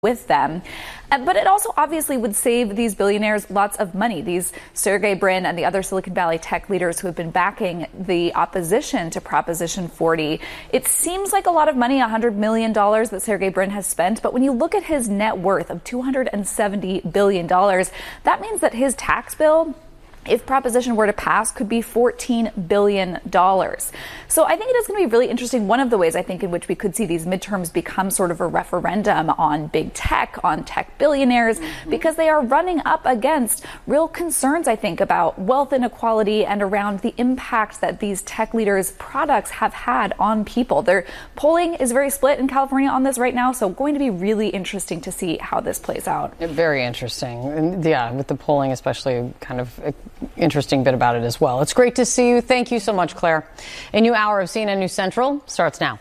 with them. But it also obviously would save these billionaires lots of money. These Sergey Brin and the other Silicon Valley tech leaders who have been backing the opposition to Proposition 40. It seems like a lot of money, $100 million that Sergey Brin has spent. But when you look at his net worth of $270 billion, that means that his tax bill, if Proposition were to pass, could be $14 billion. So I think it is going to be really interesting. One of the ways I think in which we could see these midterms become sort of a referendum on big tech, on tech billionaires, because they are running up against real concerns, I think, about wealth inequality and around the impact that these tech leaders' products have had on people. Their polling is very split in California on this right now, so going to be really interesting to see how this plays out. Very interesting. And yeah, with the polling especially, kind of interesting bit about it as well. It's great to see you. Thank you so much, Claire. A new hour of CNN News Central starts now.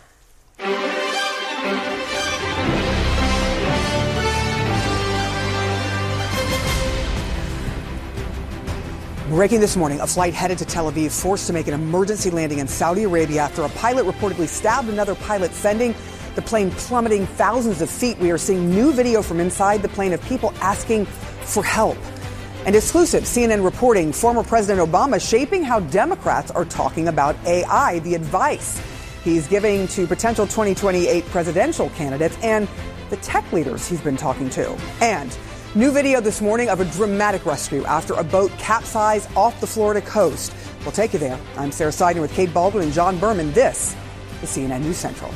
Breaking this morning, a flight headed to Tel Aviv forced to make an emergency landing in Saudi Arabia after a pilot reportedly stabbed another pilot, sending the plane plummeting thousands of feet. We are seeing new video from inside the plane of people asking for help. And exclusive CNN reporting, former President Obama shaping how Democrats are talking about AI, the advice he's giving to potential 2028 presidential candidates and the tech leaders he's been talking to. And new video this morning of a dramatic rescue after a boat capsized off the Florida coast. We'll take you there. I'm Sarah Seidner with Kate Baldwin and John Berman. This is CNN News Central.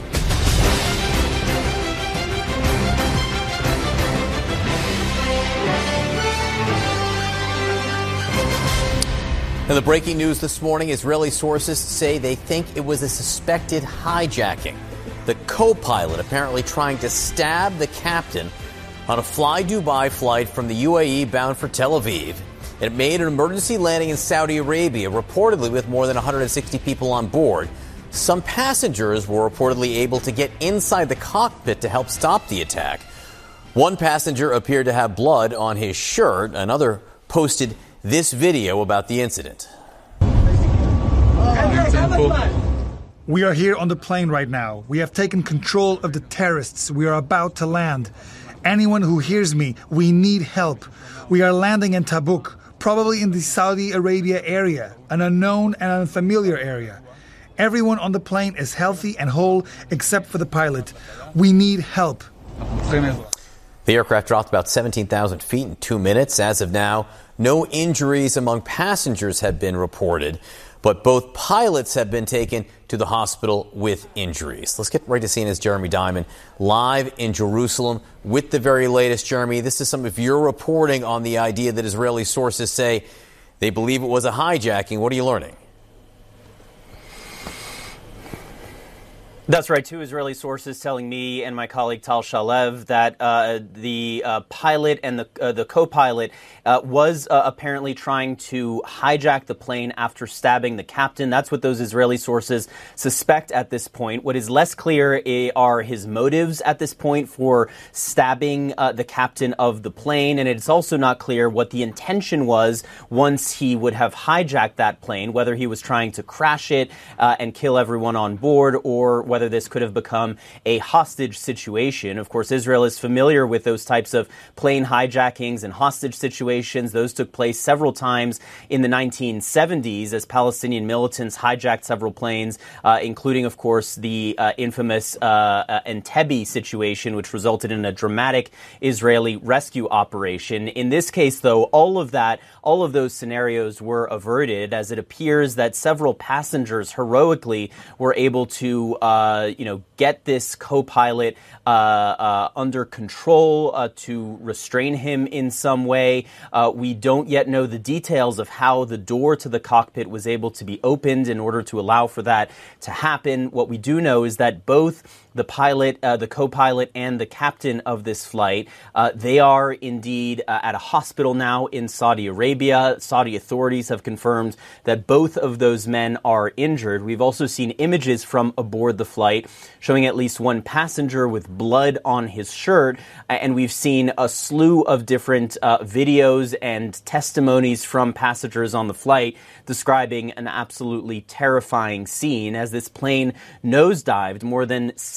And the breaking news this morning, Israeli sources say they think it was a suspected hijacking. The co-pilot apparently trying to stab the captain on a Fly Dubai flight from the UAE bound for Tel Aviv. It made an emergency landing in Saudi Arabia, reportedly with more than 160 people on board. Some passengers were reportedly able to get inside the cockpit to help stop the attack. One passenger appeared to have blood on his shirt. Another posted this video about the incident. We are here on the plane right now. We have taken control of the terrorists. We are about to land. Anyone who hears me, we need help. We are landing in Tabuk, probably in the Saudi Arabia area, an unknown and unfamiliar area. Everyone on the plane is healthy and whole except for the pilot. We need help. The aircraft dropped about 17,000 feet in 2 minutes. As of now, no injuries among passengers have been reported, but both pilots have been taken to the hospital with injuries. Let's get right to CNN's Jeremy Diamond live in Jerusalem with the very latest. Jeremy, this is some of your reporting on the idea that Israeli sources say they believe it was a hijacking. What are you learning? That's right. Two Israeli sources telling me and my colleague Tal Shalev that the pilot and the co-pilot was apparently trying to hijack the plane after stabbing the captain. That's what those Israeli sources suspect at this point. What is less clear are his motives at this point for stabbing the captain of the plane. And it's also not clear what the intention was once he would have hijacked that plane, whether he was trying to crash it and kill everyone on board, or whether this could have become a hostage situation. Of course, Israel is familiar with those types of plane hijackings and hostage situations. Those took place several times in the 1970s as Palestinian militants hijacked several planes, including, of course, the infamous Entebbe situation, which resulted in a dramatic Israeli rescue operation. In this case, though, all of those scenarios were averted, as it appears that several passengers heroically were able to get this co-pilot under control, to restrain him in some way. We don't yet know the details of how the door to the cockpit was able to be opened in order to allow for that to happen. What we do know is that both the pilot, the co-pilot, and the captain of this flight, they are indeed at a hospital now in Saudi Arabia. Saudi authorities have confirmed that both of those men are injured. We've also seen images from aboard the flight showing at least one passenger with blood on his shirt, and we've seen a slew of different videos and testimonies from passengers on the flight describing an absolutely terrifying scene as this plane nosedived more than 70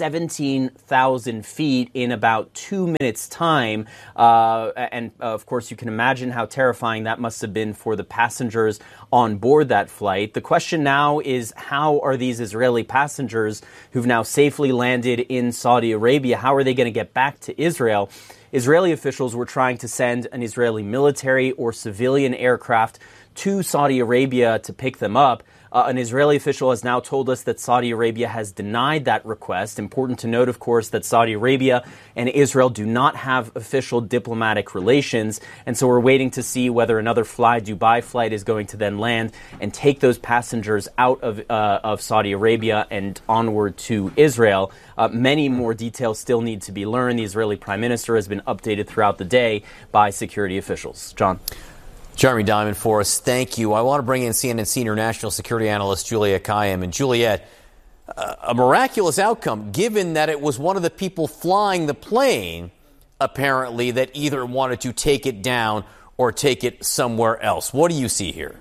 17,000 feet in about 2 minutes' time. And of course, you can imagine how terrifying that must have been for the passengers on board that flight. The question now is, how are these Israeli passengers who've now safely landed in Saudi Arabia, how are they going to get back to Israel? Israeli officials were trying to send an Israeli military or civilian aircraft to Saudi Arabia to pick them up. An Israeli official has now told us that Saudi Arabia has denied that request. Important to note, of course, that Saudi Arabia and Israel do not have official diplomatic relations. And so we're waiting to see whether another Fly Dubai flight is going to then land and take those passengers out of Saudi Arabia and onward to Israel. Many more details still need to be learned. The Israeli Prime Minister has been updated throughout the day by security officials. John. Jeremy Diamond for us, thank you. I want to bring in CNN senior national security analyst Juliette Kayyem. And Juliette, a miraculous outcome, given that it was one of the people flying the plane, apparently, that either wanted to take it down or take it somewhere else. What do you see here?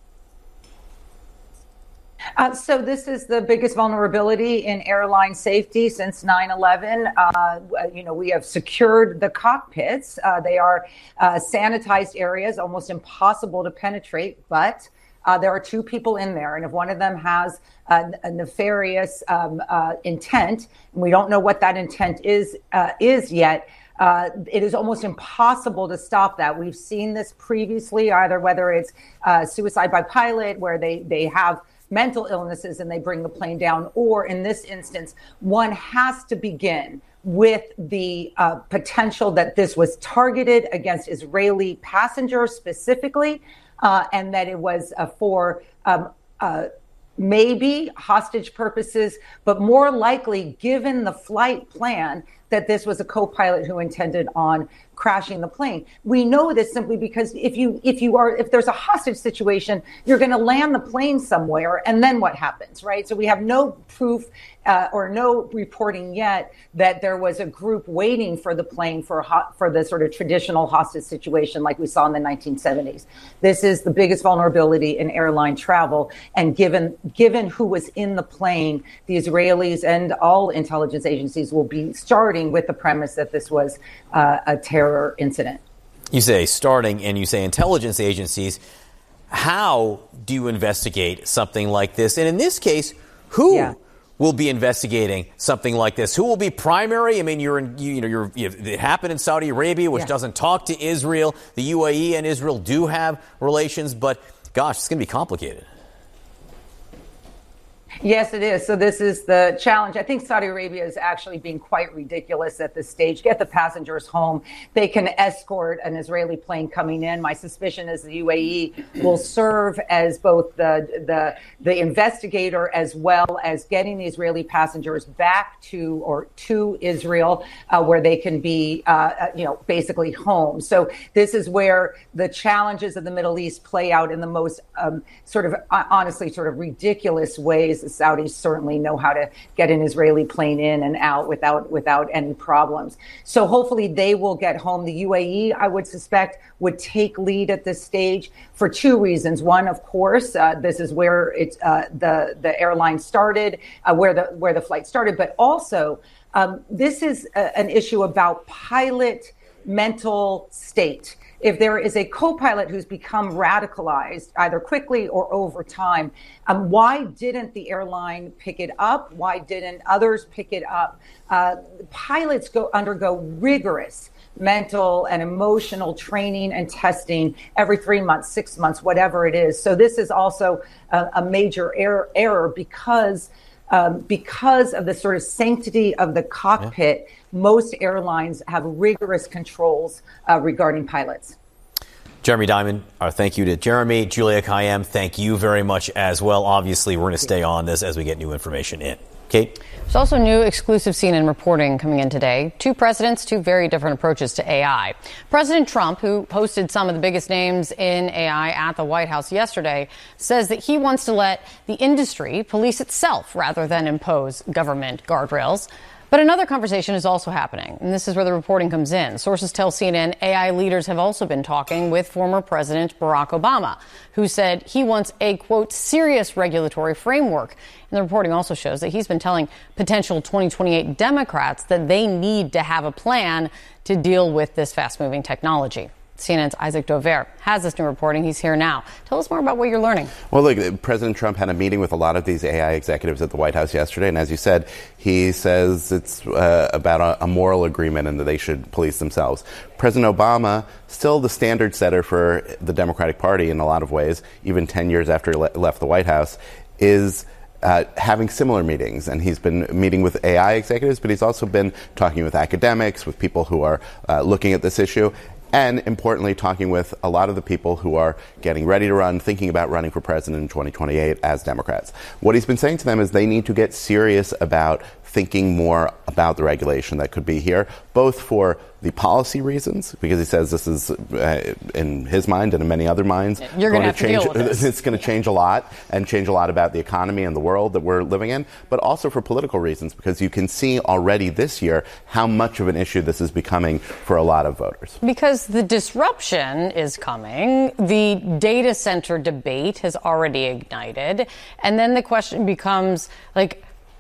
So this is the biggest vulnerability in airline safety since 9/11. We have secured the cockpits. They are sanitized areas, almost impossible to penetrate, but there are two people in there. And if one of them has a nefarious intent, and we don't know what that intent is yet, it is almost impossible to stop that. We've seen this previously, either whether it's suicide by pilot, where they have mental illnesses and they bring the plane down, or in this instance, one has to begin with the potential that this was targeted against Israeli passengers specifically, and that it was for maybe hostage purposes, but more likely, given the flight plan, that this was a co-pilot who intended on crashing the plane. We know this simply because if there's a hostage situation, you're going to land the plane somewhere, and then what happens, right? So we have no proof or no reporting yet that there was a group waiting for the plane for the sort of traditional hostage situation like we saw in the 1970s. This is the biggest vulnerability in airline travel, and given who was in the plane, the Israelis and all intelligence agencies will be starting with the premise that this was a terror incident. You say starting, and you say intelligence agencies. How do you investigate something like this? And in this case, who will be investigating something like this? Who will be primary? I mean, it happened in Saudi Arabia, which doesn't talk to Israel. The UAE and Israel do have relations, but gosh, it's going to be complicated. Yes, it is. So this is the challenge. I think Saudi Arabia is actually being quite ridiculous at this stage. Get the passengers home. They can escort an Israeli plane coming in. My suspicion is the UAE will serve as both the investigator as well as getting the Israeli passengers back to Israel, where they can be, basically home. So this is where the challenges of the Middle East play out in the most honestly ridiculous ways. The Saudis certainly know how to get an Israeli plane in and out without any problems. So hopefully they will get home. The UAE, I would suspect, would take lead at this stage for two reasons. One, of course, this is where it's the airline started, where the flight started, but also this is an issue about pilot mental state. If there is a co-pilot who's become radicalized, either quickly or over time, why didn't the airline pick it up? Why didn't others pick it up? Pilots undergo rigorous mental and emotional training and testing every 3 months, 6 months, whatever it is. So this is also a major error because of the sort of sanctity of the cockpit. Most airlines have rigorous controls regarding pilots. Jeremy Diamond, thank you to Jeremy. Juliette Kayyem, thank you very much as well. Obviously, we're going to stay on this as we get new information in. Kate? There's also new exclusive CNN reporting coming in today. Two presidents, two very different approaches to AI. President Trump, who hosted some of the biggest names in AI at the White House yesterday, says that he wants to let the industry police itself rather than impose government guardrails. But another conversation is also happening, and this is where the reporting comes in. Sources tell CNN AI leaders have also been talking with former President Barack Obama, who said he wants a, quote, serious regulatory framework. And the reporting also shows that he's been telling potential 2028 Democrats that they need to have a plan to deal with this fast-moving technology. CNN's Isaac Dover has this new reporting. He's here now. Tell us more about what you're learning. Well, look, President Trump had a meeting with a lot of these AI executives at the White House yesterday. And as you said, he says it's about a moral agreement and that they should police themselves. President Obama, still the standard setter for the Democratic Party in a lot of ways, even 10 years after he left the White House, is having similar meetings. And he's been meeting with AI executives, but he's also been talking with academics, with people who are looking at this issue. And importantly, talking with a lot of the people who are getting ready to run, thinking about running for president in 2028 as Democrats. What he's been saying to them is they need to get serious about thinking more about the regulation that could be here, both for the policy reasons, because he says this is, in his mind and in many other minds, you're going to have change, to deal with this. It's going to change a lot and change a lot about the economy and the world that we're living in, but also for political reasons, because you can see already this year how much of an issue this is becoming for a lot of voters. Because the disruption is coming, the data center debate has already ignited, and then the question becomes, like,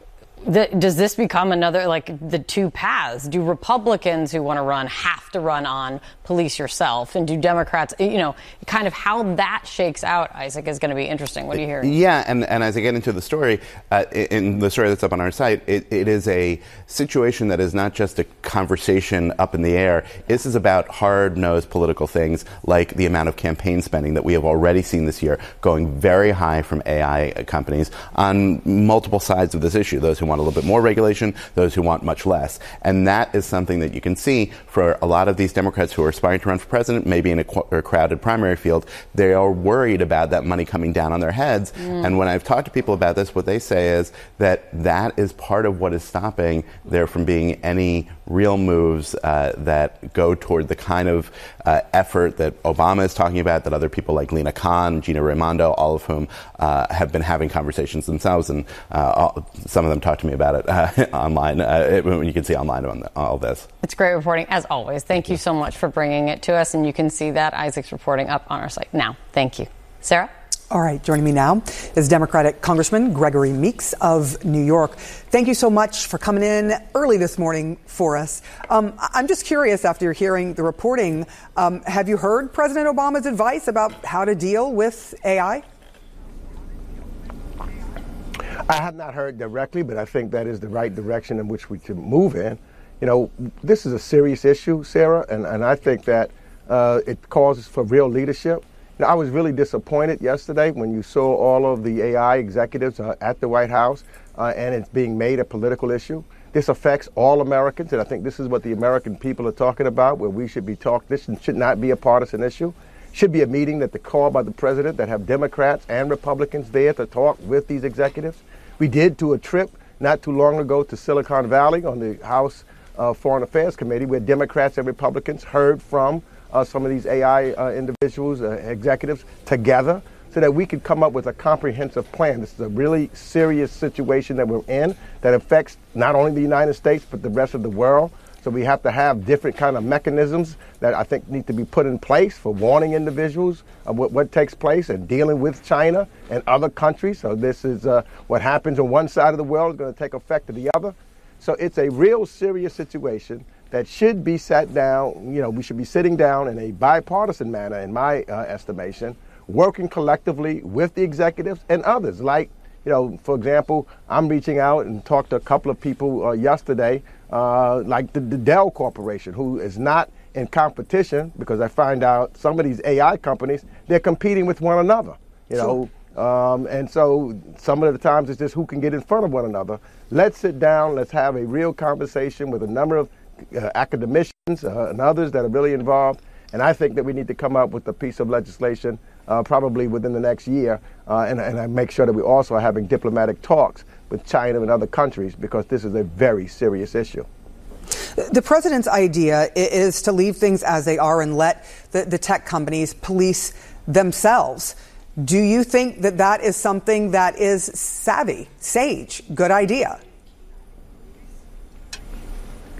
does this become another, like, the two paths? Do Republicans who want to run have to run on police yourself? And do Democrats, kind of how that shakes out, Isaac, is going to be interesting. What do you hear? Yeah, and as I get into the story, in the story that's up on our site, it is a situation that is not just a conversation up in the air. This is about hard-nosed political things like the amount of campaign spending that we have already seen this year going very high from AI companies on multiple sides of this issue. Those who want a little bit more regulation, those who want much less. And that is something that you can see for a lot of these Democrats who are aspiring to run for president, maybe in a crowded primary field. They are worried about that money coming down on their heads. And when I've talked to people about this, what they say is that is part of what is stopping there from being any real moves that go toward the kind of effort that Obama is talking about, that other people like Lina Khan, Gina Raimondo, all of whom have been having conversations themselves, and some of them talk to me about it online. You can see online on all this. It's great reporting, as always. Thank you so much for bringing it to us, and you can see that Isaac's reporting up on our site now. Thank you. Sarah? All right, joining me now is Democratic Congressman Gregory Meeks of New York. Thank you so much for coming in early this morning for us. I'm just curious, after hearing the reporting, have you heard President Obama's advice about how to deal with AI? I have not heard directly, but I think that is the right direction in which we should move in. This is a serious issue, Sarah, and I think that it calls for real leadership. I was really disappointed yesterday when you saw all of the AI executives at the White House, and it's being made a political issue. This affects all Americans, and I think this is what the American people are talking about, where we should be talking. This should not be a partisan issue. Should be a meeting that called by the president that have Democrats and Republicans there to talk with these executives. We did do a trip not too long ago to Silicon Valley on the House Foreign Affairs Committee, where Democrats and Republicans heard from some of these AI individuals, executives, together, so that we could come up with a comprehensive plan. This is a really serious situation that we're in that affects not only the United States, but the rest of the world. So we have to have different kind of mechanisms that I think need to be put in place for warning individuals of what takes place and dealing with China and other countries. So this is what happens on one side of the world is going to take effect to the other. So it's a real serious situation that should be sat down. We should be sitting down in a bipartisan manner, in my estimation, working collectively with the executives and others. Like, for example, I'm reaching out and talked to a couple of people yesterday, like the Dell Corporation, who is not in competition, because I find out some of these AI companies, they're competing with one another, and so some of the times it's just who can get in front of one another. Let's sit down, let's have a real conversation with a number of academicians and others that are really involved. And I think that we need to come up with a piece of legislation probably within the next year, and I make sure that we also are having diplomatic talks with China and other countries, because this is a very serious issue. The president's idea is to leave things as they are and let the tech companies police themselves. Do you think that is something that is savvy, sage, good idea?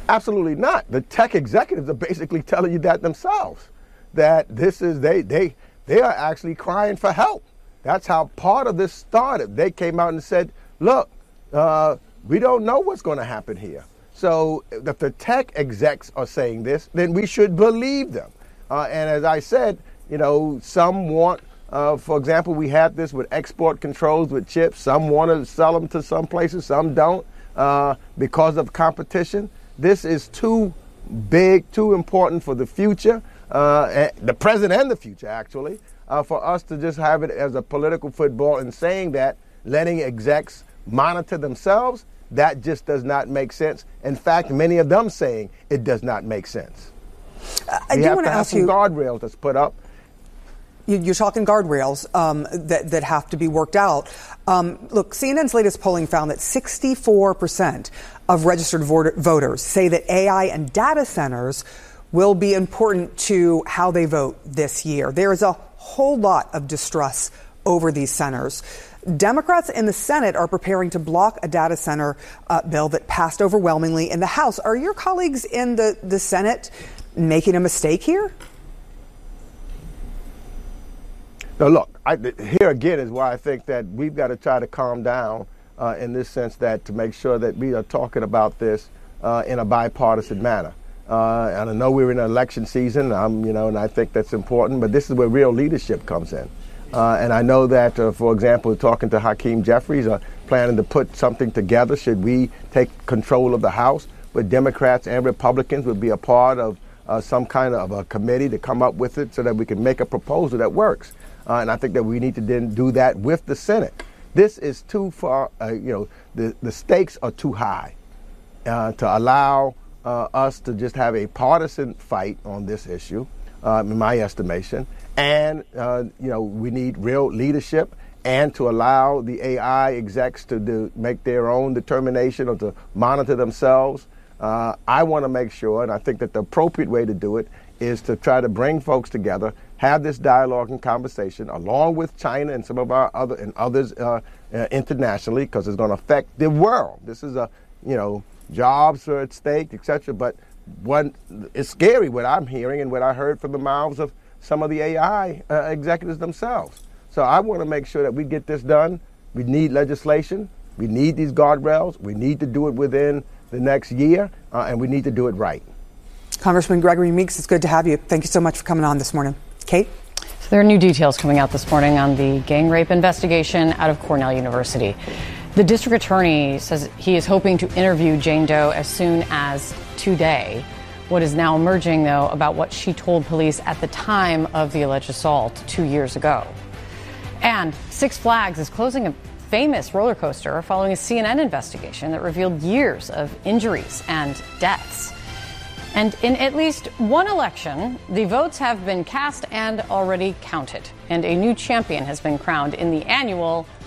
Absolutely not. The tech executives are basically telling you that themselves, that this is, they are actually crying for help. That's how part of this started. They came out and said, look, we don't know what's going to happen here. So if the tech execs are saying this, then we should believe them. And as I said, some want, for example, we had this with export controls with chips. Some want to sell them to some places, some don't, because of competition. This is too big, too important for the future, the present and the future, actually, for us to just have it as a political football and saying that, letting execs monitor themselves, that just does not make sense. In fact, many of them saying it does not make sense. I do want to ask you, guardrails that's put up. You're talking guardrails that have to be worked out. Look, CNN's latest polling found that 64% of registered voters say that AI and data centers will be important to how they vote this year. There is a whole lot of distrust over these centers. Democrats in the Senate are preparing to block a data center bill that passed overwhelmingly in the House. Are your colleagues in the Senate making a mistake here? No, look, here again is why I think that we've got to try to calm down in this sense, that to make sure that we are talking about this in a bipartisan manner. And I know we're in an election season, and I think that's important, but this is where real leadership comes in. And I know that, for example, talking to Hakeem Jeffries, planning to put something together, should we take control of the House, where Democrats and Republicans would be a part of some kind of a committee to come up with it so that we can make a proposal that works. And I think that we need to then do that with the Senate. This is too far, the stakes are too high to allow us to just have a partisan fight on this issue, in my estimation. And, we need real leadership, and to allow the AI execs to make their own determination or to monitor themselves. I want to make sure, and I think that the appropriate way to do it is to try to bring folks together, have this dialogue and conversation, along with China and some of our others internationally, because it's going to affect the world. This is jobs are at stake, etc. But it's scary what I'm hearing and what I heard from the mouths of some of the AI executives themselves. So I want to make sure that we get this done. We need legislation. We need these guardrails. We need to do it within the next year, and we need to do it right. Congressman Gregory Meeks, it's good to have you. Thank you so much for coming on this morning. Kate? So there are new details coming out this morning on the gang rape investigation out of Cornell University. The district attorney says he is hoping to interview Jane Doe as soon as today. What is now emerging, though, about what she told police at the time of the alleged assault 2 years ago. And Six Flags is closing a famous roller coaster following a CNN investigation that revealed years of injuries and deaths. And in at least one election, the votes have been cast and already counted. And a new champion has been crowned in the annual